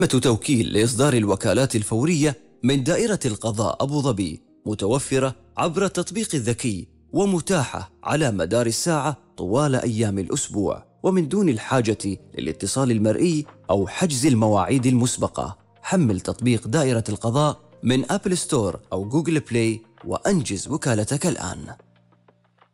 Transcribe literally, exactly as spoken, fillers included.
توكيل لإصدار الوكالات الفورية من دائرة القضاء أبو ظبي متوفرة عبر التطبيق الذكي ومتاحة على مدار الساعة طوال أيام الأسبوع، ومن دون الحاجة للاتصال المرئي أو حجز المواعيد المسبقة. حمل تطبيق دائرة القضاء من أبل ستور أو جوجل بلاي وأنجز وكالتك الآن.